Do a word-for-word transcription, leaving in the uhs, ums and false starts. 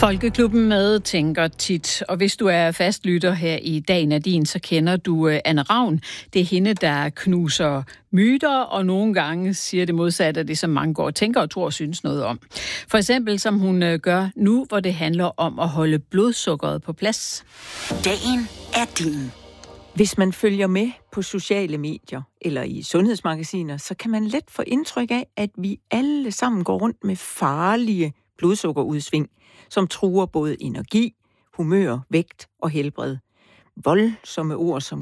Folkeklubben med tænker tit, og hvis du er fastlytter her i Dagen er din, så kender du Anne Ravn. Det er hende, der knuser myter, og nogle gange siger det modsatte af det, som mange går og tænker og tror og synes noget om. For eksempel som hun gør nu, hvor det handler om at holde blodsukkeret på plads. Dagen er din. Hvis man følger med på sociale medier eller i sundhedsmagasiner, så kan man let få indtryk af, at vi alle sammen går rundt med farlige blodsukkerudsving, som truer både energi, humør, vægt og helbred. Voldsomme ord som